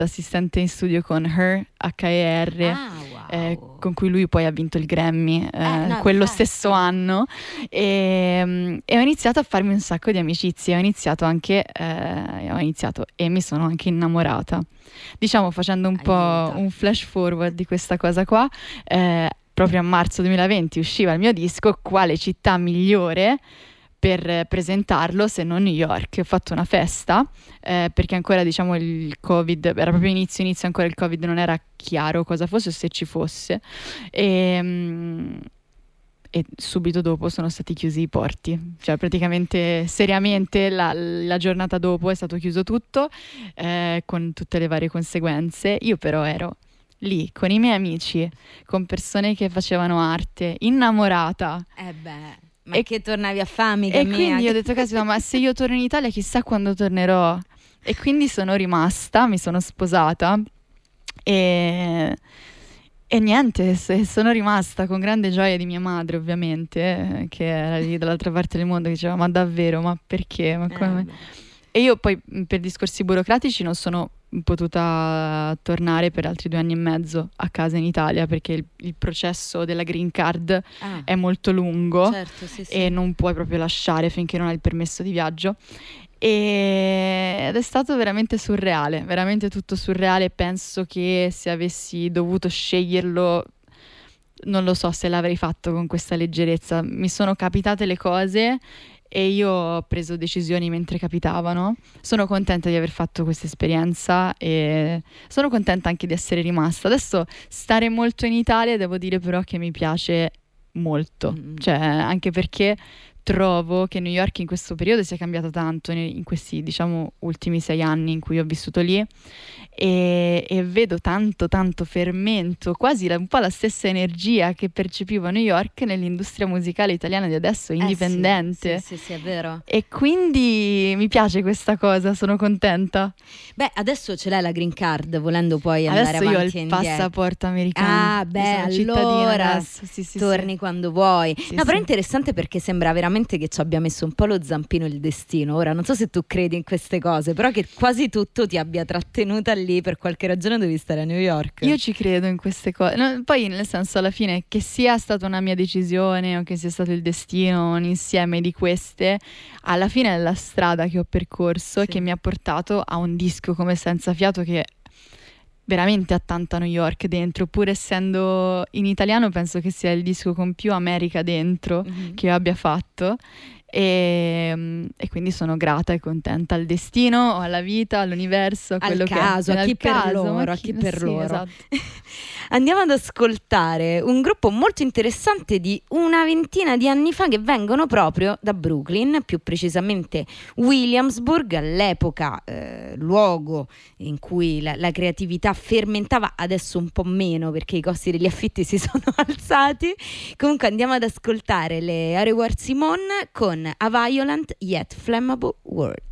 assistente in studio con Her, H-E-R, wow. con cui lui poi ha vinto il Grammy quello stesso anno, e ho iniziato a farmi un sacco di amicizie, ho iniziato e mi sono anche innamorata. Diciamo, facendo un po' un flash forward di questa cosa qua, proprio a marzo 2020 usciva il mio disco, quale città migliore per presentarlo se non New York. Ho fatto una festa perché ancora, diciamo, il Covid era proprio inizio ancora il Covid, non era chiaro cosa fosse o se ci fosse, e subito dopo sono stati chiusi i porti, cioè praticamente seriamente la giornata dopo è stato chiuso tutto, con tutte le varie conseguenze. Io però ero lì con i miei amici, con persone che facevano arte, innamorata. Ma che tornavi a fare, amica e mia? Quindi ho detto, caspita, ma se io torno in Italia chissà quando tornerò. E quindi sono rimasta, mi sono sposata e niente, sono rimasta con grande gioia di mia madre, ovviamente, che era lì dall'altra parte del mondo, che diceva: ma davvero, ma perché? Ma come? E io poi per discorsi burocratici non sono potuta tornare per altri 2 anni e mezzo a casa in Italia, perché il processo della green card è molto lungo, certo, sì. E non puoi proprio lasciare finché non hai il permesso di viaggio. Ed è stato veramente surreale, veramente tutto surreale. Penso che se avessi dovuto sceglierlo, non lo so se l'avrei fatto con questa leggerezza. Mi sono capitate le cose e io ho preso decisioni mentre capitavano. Sono contenta di aver fatto questa esperienza e sono contenta anche di essere rimasta. Adesso stare molto in Italia, devo dire però che mi piace molto, cioè anche perché trovo che New York in questo periodo sia cambiata tanto in questi, diciamo, ultimi 6 anni in cui ho vissuto lì, e vedo tanto fermento, quasi un po' la stessa energia che percepivo a New York nell'industria musicale italiana di adesso, indipendente. Sì, è vero. E quindi mi piace questa cosa, sono contenta. Beh, adesso ce l'hai la green card, volendo poi andare adesso avanti io ho e il indietro. passaporto americano. Allora cittadina adesso. Sì, torni quando vuoi. Sì, però è interessante perché sembra veramente che ci abbia messo un po' lo zampino il destino. Ora non so se tu credi in queste cose, però che quasi tutto ti abbia trattenuta lì, per qualche ragione devi stare a New York. Io ci credo in queste cose. No, poi nel senso, alla fine, che sia stata una mia decisione o che sia stato il destino, un insieme di queste, alla fine è la strada che ho percorso e che mi ha portato a un disco come Senza Fiato, che veramente ha tanta New York dentro, pur essendo in italiano. Penso che sia il disco con più America dentro che io abbia fatto, e quindi sono grata e contenta al destino, alla vita, all'universo, a quello caso, che è. A chi per loro. Esatto. Andiamo ad ascoltare un gruppo molto interessante di una ventina di anni fa, che vengono proprio da Brooklyn, più precisamente Williamsburg, all'epoca luogo in cui la creatività fermentava, adesso un po' meno perché i costi degli affitti si sono alzati. Comunque andiamo ad ascoltare le Are Simone con A Violent Yet Flammable World.